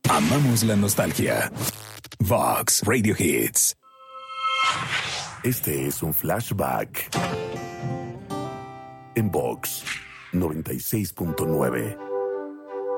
Amamos la nostalgia. Vox Radio Hits. Este es un flashback en Vox 96.9.